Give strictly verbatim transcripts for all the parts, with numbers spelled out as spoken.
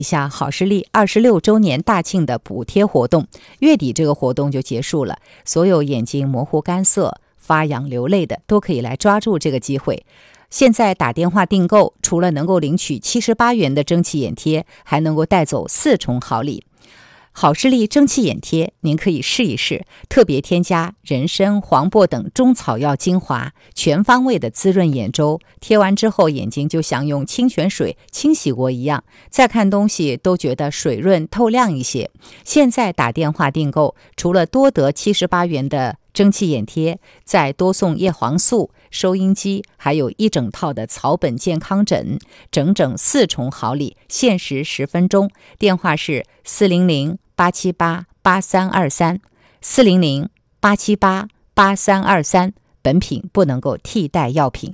一下好视力二十六周年大庆的补贴活动，月底这个活动就结束了，所有眼睛模糊干涩、发痒流泪的都可以来抓住这个机会。现在打电话订购，除了能够领取七十八元的蒸汽眼贴，还能够带走四重好礼。好视力蒸汽眼贴您可以试一试，特别添加人参、黄柏等中草药精华，全方位的滋润眼周，贴完之后眼睛就像用清泉水清洗过一样，再看东西都觉得水润透亮一些。现在打电话订购，除了多得七十八元的蒸汽眼贴，再多送叶黄素、收音机，还有一整套的草本健康枕，整整四重好礼，限时十分钟。电话是四零零八七八八三二三，四零零八七八八三二三。本品不能够替代药品。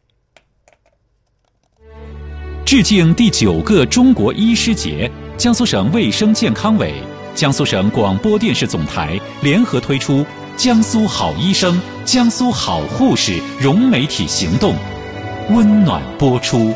致敬第九个中国医师节，江苏省卫生健康委、江苏省广播电视总台联合推出江苏好医生、江苏好护士融媒体行动，温暖播出。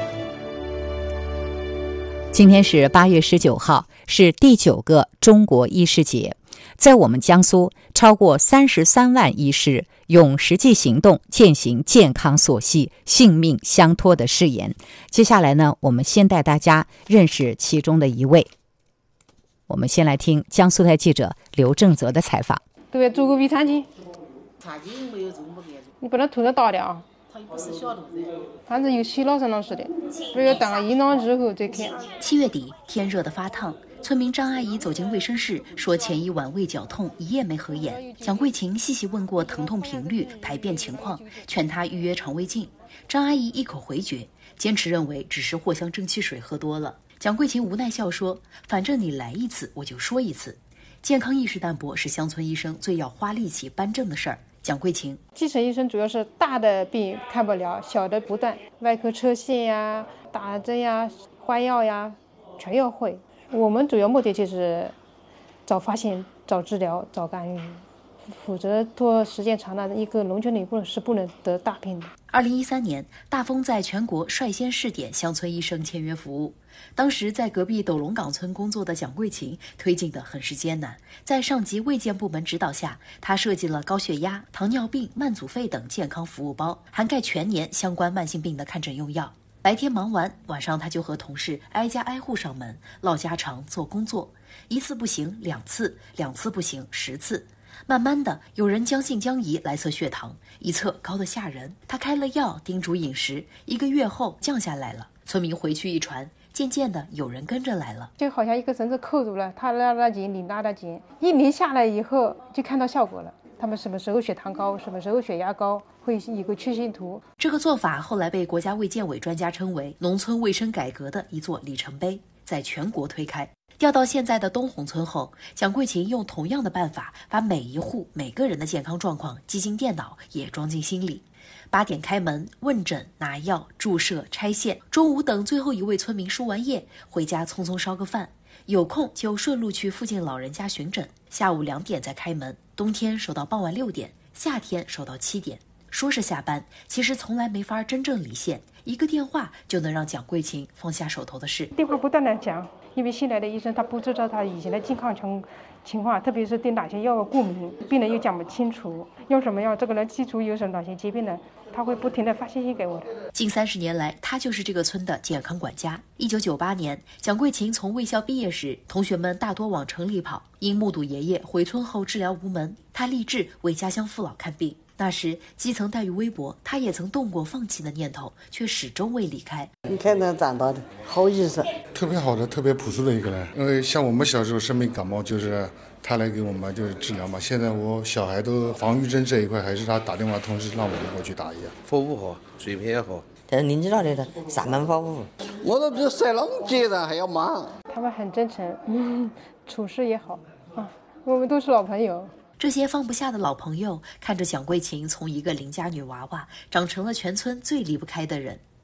今天是八月十九号，是第九个中国医师节。在我们江苏，超过三十三万医师用实际行动践行健康所系、性命相托的誓言。接下来呢，我们先带大家认识其中的一位。我们先来听江苏台记者刘正泽的采访。 对，做个胃肠镜。肠镜没有做不给你把它头上打掉啊。它又不是小肚子，反正有洗脑上似的，不要等一脑之后再看。 七月底，天热得发烫，村民张阿姨走进卫生室，说前一晚胃绞痛，一夜没合眼。蒋桂琴细细问过疼痛频率、排便情况，劝她预约肠胃镜。张阿姨一口回绝，坚持认为只是藿香正气水喝多了。蒋桂琴无奈笑说：“反正你来一次，我就说一次。”健康意识淡薄是乡村医生最要花力气颁证的事儿。蒋桂琴， 基层医生主要是大的病看不了，小的不断，外科车线呀、打针呀、换药呀，全要会。我们主要目的就是早发现、早治疗、早干预，否则拖时间长了，一个农村里不是不能得大病的。 二零一三年，大丰在全国率先试点乡村医生签约服务。当时在隔壁斗龙岗村工作的蒋桂琴推进的很是艰难，在上级卫健部门指导下，她设计了高血压、糖尿病、慢阻肺等健康服务包，涵盖全年相关慢性病的看诊用药。白天忙完，晚上她就和同事挨家挨户上门唠家常、做工作，一次不行两次，两次不行十次。慢慢的，有人将信将疑来测血糖，一测高得吓人。他开了药，叮嘱饮食，一个月后降下来了。村民回去一传，渐渐的有人跟着来了， 就好像一个绳子扣住了，他拉拉紧，你拉拉紧，一拧下来以后就看到效果了。他们什么时候血糖高，什么时候血压高，会有个曲线图。 这个做法后来被国家卫健委专家称为农村卫生改革的一座里程碑，在全国推开。调到现在的东红村后，蒋桂琴用同样的办法，把每一户每个人的健康状况记进电脑，也装进心里。八点开门，问诊、拿药、注射、拆线。中午等最后一位村民输完液，回家匆匆烧个饭。有空就顺路去附近老人家巡诊。下午两点再开门，冬天守到傍晚六点，夏天守到七点。说是下班，其实从来没法真正离线，一个电话就能让蒋桂琴放下手头的事。 电话不断的讲，因为新来的医生他不知道他以前的健康情情况，特别是对哪些药过敏，病人又讲不清楚，用什么药，这个人基础有什么哪些疾病呢？他会不停的发信息给我的。 近三十年来，他就是这个村的健康管家。一九九八年，蒋桂琴从卫校毕业时，同学们大多往城里跑，因目睹爷爷回村后治疗无门，他立志为家乡父老看病。那时基层待遇微薄，他也曾动过放弃的念头，却始终未离开。 你看他长大的好医生， 特别好的、特别朴素的一个人。因为像我们小时候生病感冒，就是他来给我们就是治疗嘛。现在我小孩都防御针这一块，还是他打电话通知让我们过去打一下。 服务好，水平也好。 但是年纪大的人上门服务， 我都比塞浪接人还要忙。 他们很真诚，嗯，处事也好啊，我们都是老朋友。 这些放不下的老朋友看着蒋桂琴从一个邻家女娃娃长成了全村最离不开的人。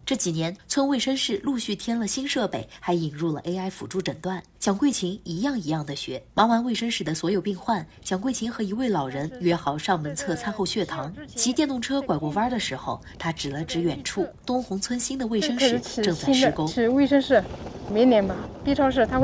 这几年，村卫生室陆续添了新设备，还引入了 A I 辅助诊断。蒋桂琴一样一样的学，忙完卫生室的所有病患，蒋桂琴和一位老人约好上门测餐后血糖。骑电动车拐过弯的时候，他指了指远处，东红村新的卫生室正在施工。 是卫生室，明年吧，B超室它会。